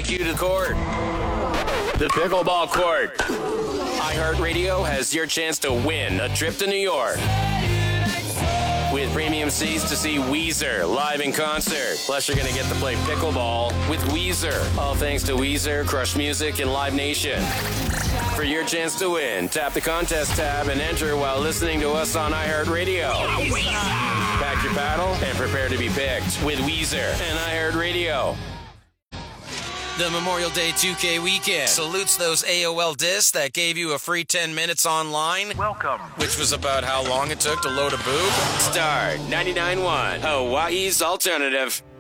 take you to court. The Pickleball Court. iHeartRadio has your chance to win a trip to New York. With premium seats to see Weezer live in concert. Plus, you're going to get to play pickleball with Weezer. All thanks to Weezer, Crush Music, and Live Nation. For your chance to win, tap the contest tab and enter while listening to us on iHeartRadio. Pack your paddle and prepare to be picked with Weezer and iHeartRadio. The Memorial Day 2K weekend salutes those AOL discs that gave you a free 10 minutes online. Welcome. Which was about how long it took to load a boob. Star 99.1, Hawaii's alternative.